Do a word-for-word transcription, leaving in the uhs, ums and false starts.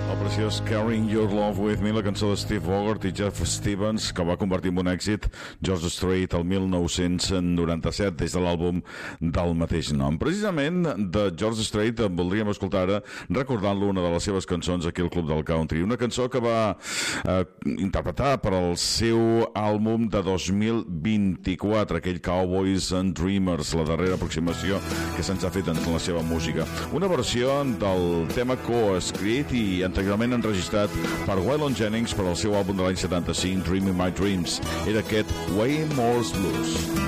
El preciós Carrying Your Love With Me, la cançó de Steve Hogarth i Jeff Stevens, que va convertir en un èxit George Strait el mil nou-cents noranta-set des de l'àlbum del mateix nom. Precisament de George Strait voldríem escoltar ara, recordant-lo, una de les seves cançons aquí al Club del Country, una cançó que va eh, interpretar per al seu àlbum de dos mil vint-i-quatre, aquell Cowboys and Dreamers, la darrera aproximació que se'ns ha fet en la seva música. Una versió del tema coescrit i anteriorment enregistrat per Waylon Jennings per al seu àlbum de l'any setanta-cinc, Dreaming My Dreams. Era aquest Way More Blues.